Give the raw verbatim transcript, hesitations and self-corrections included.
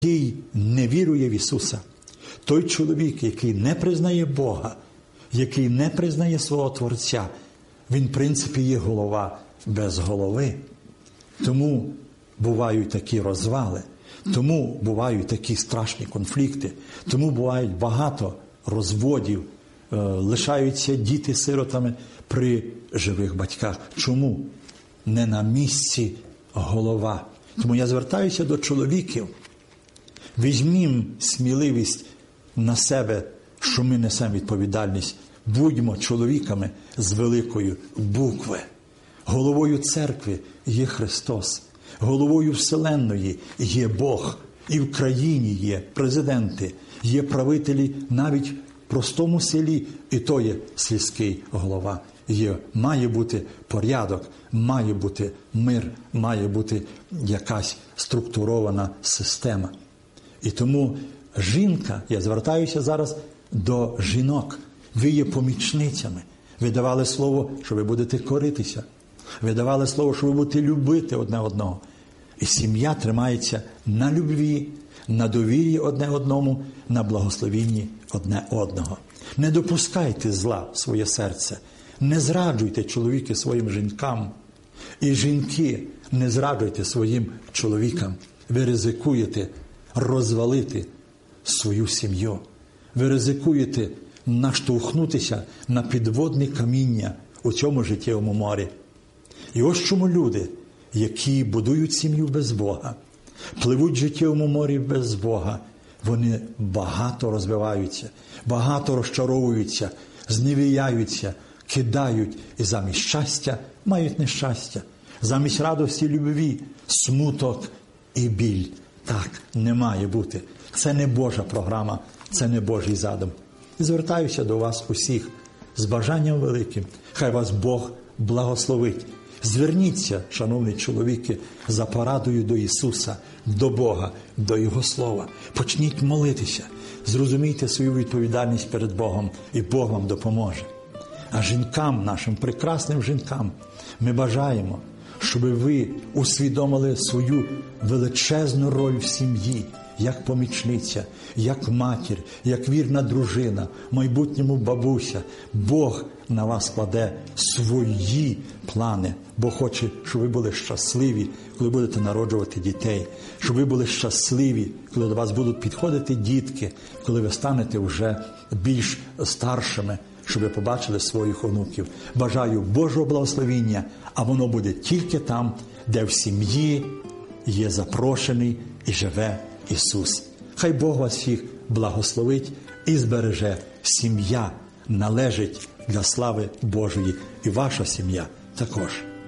який не вірує в Ісуса, той чоловік, який не признає Бога, який не признає свого Творця, він, в принципі, є голова без голови. Тому бувають такі розвали, тому бувають такі страшні конфлікти, тому бувають багато розводів, е, лишаються діти сиротами при живих батьках. Чому? Не на місці голова. Тому я звертаюся до чоловіків. Візьмімо сміливість на себе, що ми несемо відповідальність. Будьмо чоловіками з великої букви. Головою церкви є Христос. Головою Вселенної є Бог. І в країні є президенти, є правителі навіть в простому селі, і то є сільський голова. Є, має бути порядок, має бути мир, має бути якась структурована система. І тому жінка, я звертаюся зараз до жінок, ви є помічницями. Ви давали слово, що ви будете коритися. Ви давали слово, що ви будете любити одне одного. І сім'я тримається на любві, на довір'ї одне одному, на благословінні одне одного. Не допускайте зла в своє серце. Не зраджуйте, чоловіки, своїм жінкам. І жінки, не зраджуйте своїм чоловікам. Ви ризикуєте розвалити свою сім'ю. Ви ризикуєте наштовхнутися на підводне каміння у цьому життєвому морі. І ось чому люди, які будують сім'ю без Бога, пливуть в життєвому морі без Бога, вони багато розвиваються, багато розчаровуються, зневіряються, кидають і замість щастя мають нещастя, замість радості, любві, смуток і біль. Так не має бути. Це не Божа програма, це не Божий задум. І звертаюся до вас усіх з бажанням великим. Хай вас Бог благословить. Зверніться, шановні чоловіки, за порадою до Ісуса, до Бога, до Його Слова. Почніть молитися, зрозумійте свою відповідальність перед Богом, і Бог вам допоможе. А жінкам, нашим прекрасним жінкам, ми бажаємо, щоб ви усвідомили свою величезну роль в сім'ї, як помічниця, як матір, як вірна дружина, в майбутньому бабуся. Бог на вас кладе свої плани. Бог хоче, щоб ви були щасливі, коли будете народжувати дітей. Щоб ви були щасливі, коли до вас будуть підходити дітки, коли ви станете вже більш старшими, щоб ви побачили своїх онуків. Бажаю Божого благословіння, а воно буде тільки там, де в сім'ї є запрошений і живе Ісус. Хай Бог вас всіх благословить і збереже. Сім'я належить для слави Божої, і ваша сім'я також.